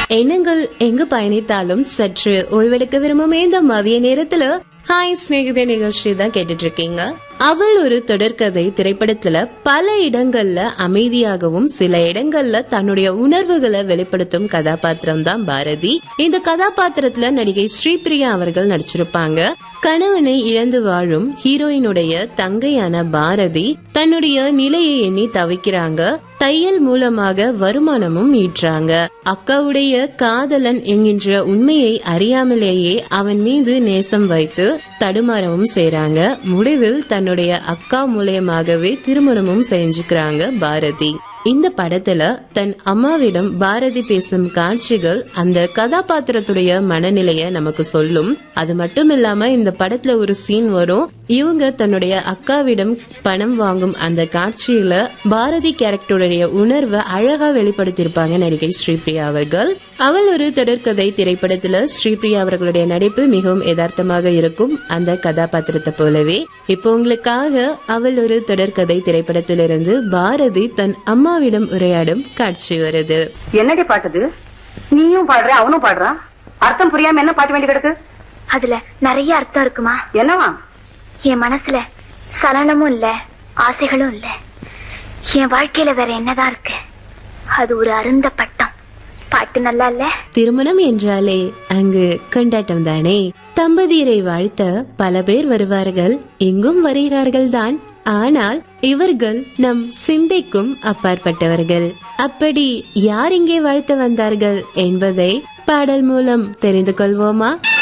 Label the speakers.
Speaker 1: எண்ணங்கள் எங்கு பயணித்தாலும் சற்று ஓய்வெடுக்க விரும்பும் இந்த மதிய நேரத்துல ஹாய் ஸ்நேகிதே நிகழ்ச்சி தான் கேட்டுட்டு இருக்கீங்க. அவள் ஒரு தொடர்கதை திரைப்படத்துல பல இடங்கள்ல அமைதியாகவும் சில இடங்கள்ல தன்னுடைய உணர்வுகளை வெளிப்படுத்தும் கதாபாத்திரம் தான் பாரதி. இந்த கதாபாத்திரத்துல நடிகை ஸ்ரீபிரியா அவர்கள் நடிச்சிருப்பாங்க. கணவனை இழந்து வாழும் ஹீரோயினுடைய தங்கையான பாரதி தன்னுடைய நிலையை எண்ணி தவிக்கிறாங்க. தையல் மூலமாக வருமானமும் ஈற்றாங்க. அக்காவுடைய காதலன் என்கின்ற உண்மையை அறியாமலேயே அவன் மீது நேசம் வைத்து தடுமாறவும் செய்றாங்க. முடிவில் தன்னுடைய அக்கா மூலமாகவே திருமணமும் செஞ்சுக்கிறாங்க பாரதி. இந்த படத்துல தன் அம்மாவிடம் பாரதி பேசும் காட்சிகள் அந்த கதாபாத்திரத்துடைய மனநிலைய நமக்கு சொல்லும். அது மட்டும் இல்லாம இந்த படத்துல ஒரு சீன் வரும். இவங்க தன்னுடைய அக்காவிடம் பணம் வாங்கும் அந்த காட்சியில பாரதி கேரக்டருடைய உணர்வை அழகா வெளிப்படுத்தியிருப்பாங்க நடிகை ஸ்ரீபிரியா அவர்கள். அவள் ஒரு தொடர்கதை திரைப்படத்துல ஸ்ரீபிரியா அவர்களுடைய நடிப்பு மிகவும் யதார்த்தமாக இருக்கும் அந்த கதாபாத்திரத்தை போலவே. இப்போ உங்களுக்காக அவள் ஒரு தொடர்கதை திரைப்படத்திலிருந்து பாரதி தன் அம்மாவிடம் உரையாடும் காட்சி வருது.
Speaker 2: என்னடி பாட்டுது? நீயும் பாடுற, அவனும் பாடுறான். அர்த்தம் புரியாம என்ன பாட்டு வேண்டி கிடக்கு?
Speaker 3: அதுல நிறைய அர்த்தம் இருக்குமா?
Speaker 2: என்னவா?
Speaker 3: என் மனசுல சலனமும் இல்ல, ஆசைகளும் இல்ல. என் வாழ்க்கையில வேற என்னதான் இருக்கு? அது ஒரு அருந்த பட்டம். பாட்டு நல்லா இல்ல?
Speaker 1: திருமணம் என்றாலே அங்கு கொண்டாட்டம் தானே. தம்பதியரை வாழ்த்த பல பேர் வருவார்கள், எங்கும் வருகிறார்கள் தான். ஆனால் இவர்கள் நம் சிந்தைக்கும் அப்பாற்பட்டவர்கள். அப்படி யார் இங்கே வாழ்த்த வந்தார்கள் என்பதை பாடல் மூலம் தெரிந்து கொள்வோமா?